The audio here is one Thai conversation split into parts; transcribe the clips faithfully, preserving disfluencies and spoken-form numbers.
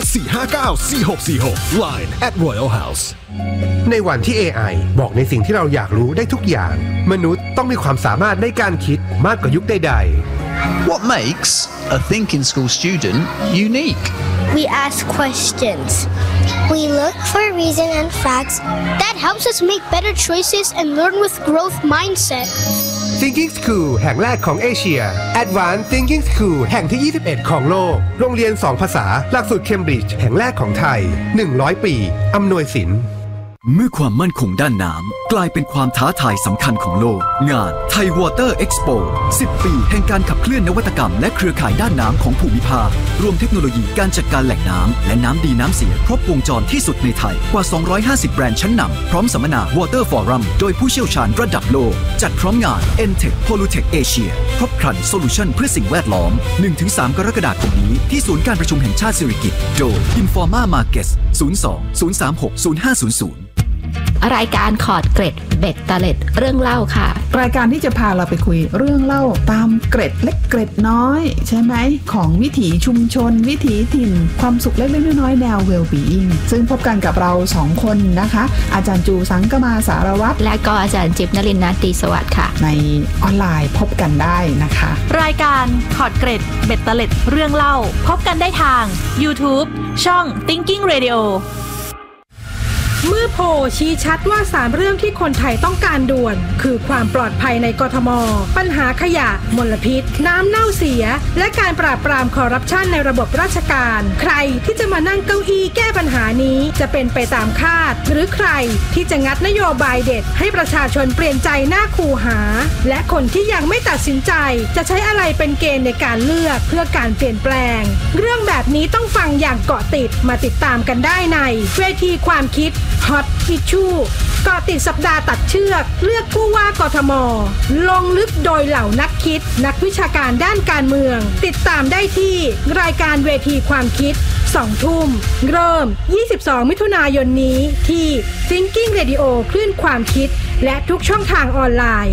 สี่ ห้า เก้า สี่ หก สี่ หก ไลน์ แอท Royal House ในวันที่ เอ ไอ บอกในสิ่งที่เราอยากรู้ได้ทุกอย่างมนุษย์ต้องมีความสามารถในการคิดมากกว่ายุคใดๆ What makes a thinking school student unique? We ask questions. We look for reason and facts that helps us make better choices and learn with growth mindset. Thinking School แห่งแรกของเอเชีย Advanced Thinking School แห่งที่ ยี่สิบเอ็ด ของโลกโรงเรียนสองภาษาหลักสูตรเคมบริดจ์แห่งแรกของไทยหนึ่งร้อยปีอำนวยสินเมื่อความมั่นคงด้านน้ำกลายเป็นความท้าทายสำคัญของโลกงาน Thai Water Expo สิบ ปีแห่งการขับเคลื่อนนวัตกรรมและเครือข่ายด้านน้ำของภูมิภาครวมเทคโนโลยีการจัดการแหล่งน้ำและน้ำดีน้ำเสียครบวงจรที่สุดในไทยกว่าสองร้อยห้าสิบแบรนด์ชั้นนำพร้อมสัมมนา Water Forum โดยผู้เชี่ยวชาญระดับโลกจัดพร้อมงาน EnTech Pollutech Asia ครบครันโซลูชันเพื่อสิ่งแวดล้อม หนึ่งถึงสาม กรกฎาคมนี้ที่ศูนย์การประชุมแห่งชาติสิริกิติ์โดย Informa Markets ศูนย์ สอง ศูนย์ สาม หก ศูนย์ ห้า ศูนย์ ศูนย์รายการขอดเกร็ดเบ็ดตะเล็ดเรื่องเล่าค่ะรายการที่จะพาเราไปคุยเรื่องเล่าตามเกร็ดเล็กเกร็ดน้อยใช่ไหมของวิถีชุมชนวิถีถิ่นความสุขเล็กๆน้อยๆแนว well-being ซึ่งพบกันกับเราสองคนนะคะอาจารย์จูสังกมาสารวัตรและก็อาจารย์จิ๊บนฤมล นาฏ ตีสวัสดิ์ค่ะในออนไลน์พบกันได้นะคะรายการขอดเกร็ดเบ็ดตะเล็ดเรื่องเล่าพบกันได้ทาง YouTube ช่อง Thinking Radio เมื่อโพลชี้ชัดว่าสามเรื่องที่คนไทยต้องการด่วนคือความปลอดภัยในกทม.ปัญหาขยะมลพิษน้ำเน่าเสียและการปราบปรามคอร์รัปชันในระบบราชการใครที่จะมานั่งเก้าอี้แก้ปัญหานี้จะเป็นไปตามคาดหรือใครที่จะงัดนโยบายเด็ดให้ประชาชนเปลี่ยนใจหน้าคูหาและคนที่ยังไม่ตัดสินใจจะใช้อะไรเป็นเกณฑ์ในการเลือกเพื่อการเปลี่ยนแปลงเรื่องแบบนี้ต้องฟังอย่างเกาะติดมาติดตามกันได้ในเวทีความคิดHot Issue ก่อติดสัปดาห์ตัดเชือกเลือกผู้ว่ากทม.ลงลึกโดยเหล่านักคิดนักวิชาการด้านการเมืองติดตามได้ที่รายการเวทีความคิดสองทุ่มเริ่มยี่สิบสองมิถุนายนนี้ที่ Thinking Radio คลื่นความคิดและทุกช่องทางออนไลน์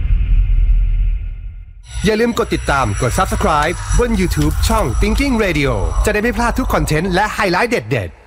อย่าลืมกดติดตามกด Subscribe บน YouTube ช่อง Thinking Radio จะได้ไม่พลาดทุกคอนเทนต์และไฮไลท์เด็ดๆ